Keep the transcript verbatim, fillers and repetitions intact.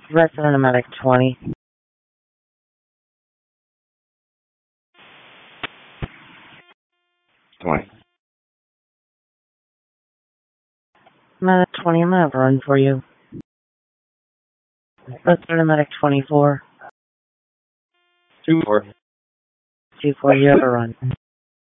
Resident Medic twenty. twenty. Medic twenty, I'm gonna have a run for you. Resident Medic twenty-four. two four. two four, you have a run.